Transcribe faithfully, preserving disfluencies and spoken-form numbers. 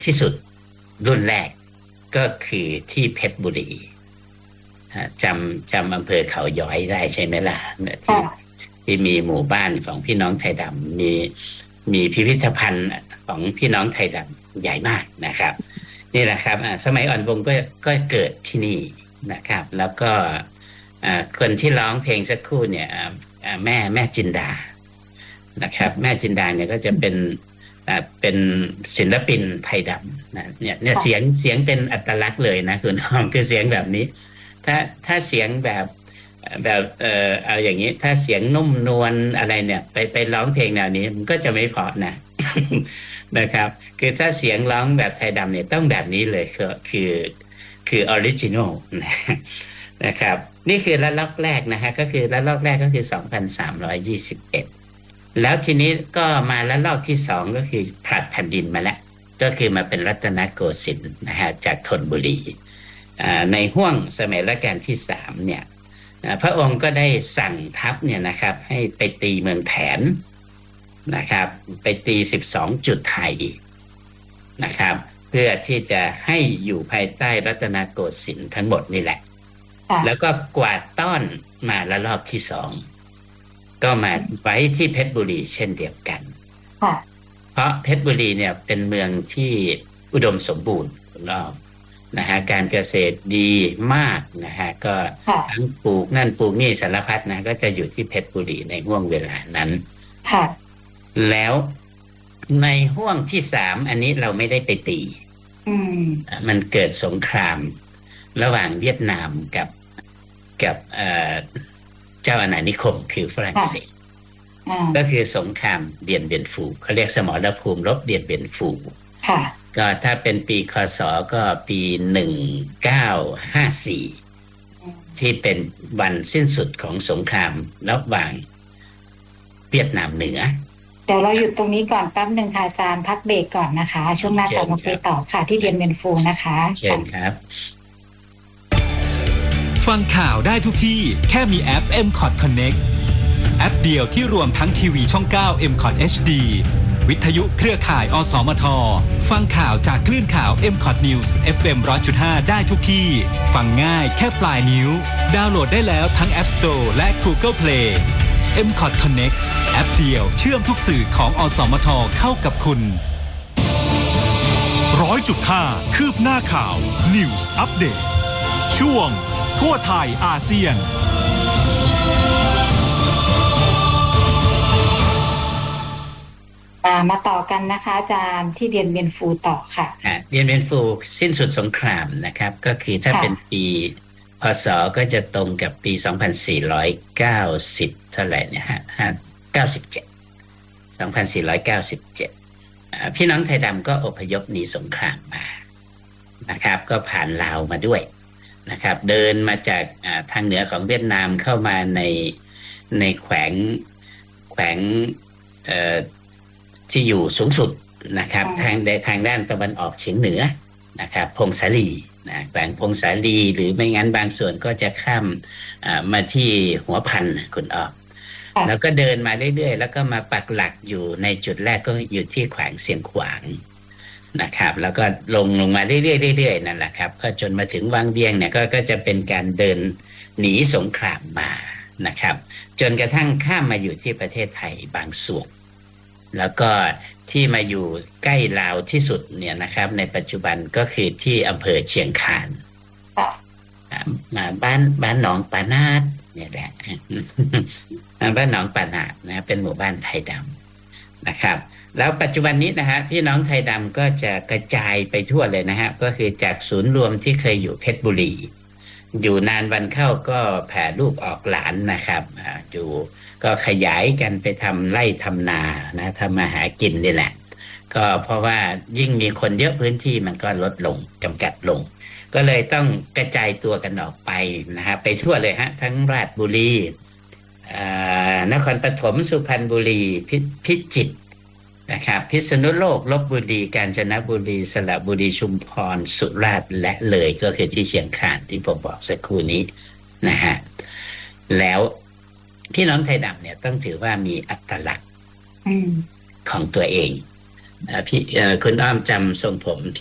ที่สุดรุ่นแรกก็คือที่เพชรบุรีจำจำอำเภอเขาย้อยได้ใช่ไหมล่ะที่ที่มีหมู่บ้านของพี่น้องไทยดำมีมีพิพิธภัณฑ์ของพี่น้องไทยดำใหญ่มากนะครับนี่แหละครับสมัยอ่อนวงก็ก็เกิดที่นี่นะครับแล้วก็คนที่ร้องเพลงสักครู่เนี่ยแม่แม่จินดานะครับแม่จินดาเนี่ยก็จะเป็นเป็นศิลปินไทยดำนะเนี่ยเนี่ยเสียงเสียงเป็นอัตลักษณ์เลยนะคุณน้องคือเสียงแบบนี้ถ้าถ้าเสียงแบบแบบเออเอาอย่างนี้ถ้าเสียงนุ่มนวลอะไรเนี่ยไปไปร้องเพลงแนวนี้มันก็จะไม่เพราะนะนะครับคือถ้าเสียงร้องแบบไทยดำเนี่ยต้องแบบนี้เลยคือคือคือออริจินอลนะครับนี่คือระลอกแรกนะฮะก็คือระลอกแรกก็คือสองพันสามร้อยยี่สิบเอ็ดแล้วทีนี้ก็มาระลอกที่สองก็คือผลัดแผ่นดินมาแล้วก็คือมาเป็นรัตนโกสินทร์นะฮะจากธนบุรีในห้วงสมัยรัชกาลที่สามเนี่ยพระองค์ก็ได้สั่งทัพเนี่ยนะครับให้ไปตีเมืองแผนนะครับไปตีสิบสองจุดไทยนะครับเพื่อที่จะให้อยู่ภายใต้รัตนโกสินทร์ทั้งหมดนี่แหละแล้วก็กวาดต้อนมาละลอกที่สองก็มาไว้ที่เพชรบุรีเช่นเดียวกันเพราะเพชรบุรีเนี่ยเป็นเมืองที่อุดมสมบูรณ์รอบนะฮะการเกษตรดีมากนะฮะก็ทั้งปลูกนั่นปลูกนี่สารพัดนะก็จะอยู่ที่เพชรบุรีในห่วงเวลานั้นแล้วในห่วงที่สามอันนี้เราไม่ได้ไปตีมันเกิดสงครามระหว่างเวียดนามกับกับเจ้าอาณานิคมคือฝรั่งเศสก็คือสงครามเดียนเบียนฟูเขาเรียกสมรภูมิรบเดียนเบียนฟูก็ถ้าเป็นปีคศก็ปีหนึ่งเก้าห้าสี่ที่เป็นวันสิ้นสุดของสงครามระหว่างเวียดนามเหนือเดี๋ยวเราหยุดตรงนี้ก่อนแป๊บนึงค่ะอาจารย์พักเบรกก่อนนะคะช่วงหน้ากลับมาคุยต่อค่ะที่เดียนเบียนฟูนะคะเชิญครับฟังข่าวได้ทุกที่แค่มีแอป เอ็ม คอท Connect แอปเดียวที่รวมทั้งทีวีช่องเก้า เอ็ม คอท เอช ดี วิทยุเครือข่าย อสมท ฟังข่าวจากคลื่นข่าว เอ็ม คอท News เอฟ เอ็ม หนึ่งร้อยจุดห้า ได้ทุกที่ฟังง่ายแค่ปลายนิ้วดาวน์โหลดได้แล้วทั้ง App Store และ Google Play เอ็ม คอท Connect แอปเดียวเชื่อมทุกสื่อของอสมทเข้ากับคุณหนึ่งร้อยจุดห้า คืบหน้าข่าว News Update ช่วงทั่วไทยอาเซียนมาต่อกันนะคะอาจารย์ที่เดียนเบียนฟูต่อค่ะเดียนเบียนฟูสิ้นสุดสงครามนะครับก็คือถ้าเป็นปีพ.ศ.ก็จะตรงกับปีสองพันสี่ร้อยเก้าสิบเท่าไหร่เนี่ยฮะเก้าสิบเจ็ด สองพันสี่ร้อยเก้าสิบเจ็ดพี่น้องไทยดำก็อพยพหนีสงครามมานะครับก็ผ่านลาวมาด้วยนะครับเดินมาจากทางเหนือของเวียดนามเข้ามาในในแขวงแขวงที่อยู่สูงสุดนะครับทางทางด้านตะวันออกเฉียงเหนือนะครับพงศาลีนะแขวงพงศาลีหรือไม่งั้นบางส่วนก็จะข้ามมาที่หัวพันคุณออกแล้วก็เดินมาเรื่อยๆแล้วก็มาปักหลักอยู่ในจุดแรกก็อยู่ที่แขวงเสียงขวางนะครับแล้วก็ลงลงมาเรื่อยๆเรื่อยๆนั่นแหละครับก็จนมาถึงวังเวียงเนี่ยก็ก็จะเป็นการเดินหนีสงครามมานะครับจนกระทั่งข้ามมาอยู่ที่ประเทศไทยบางส่วนแล้วก็ที่มาอยู่ใกล้ลาวที่สุดเนี่ยนะครับในปัจจุบันก็คือที่อำเภอเชียงคานมาบ้านบ้านหนองปานาดเนี่ยแหละบ้านหนองปานาดนะเป็นหมู่บ้านไทยดำนะครับแล้วปัจจุบันนี้นะฮะพี่น้องไทยดำก็จะกระจายไปทั่วเลยนะฮะก็คือจากศูนย์รวมที่เคยอยู่เพชรบุรีอยู่นานวันเข้าก็แผ่ลูกออกหลานนะครับอยู่ก็ขยายกันไปทำไร่ทำนานะทำมาหากินนี่แหละก็เพราะว่ายิ่งมีคนเยอะพื้นที่มันก็ลดลงจำกัดลงก็เลยต้องกระจายตัวกันออกไปนะฮะไปทั่วเลยฮะทั้งราชบุรีนครปฐมสุพรรณบุรีพิจิตรนะครับพิษณุโลกลพบุรีกาญจนบุรีสระบุรีชุมพรสุราษฎร์และเลยก็คือที่เชียงคานที่ผมบอกสักครู่นี้นะฮะแล้วพี่น้องไทยดำเนี่ยต้องถือว่ามีอัตลักษณ์ของตัวเองอ่าพี่เอ่อคุณอ้อมจำทรงผม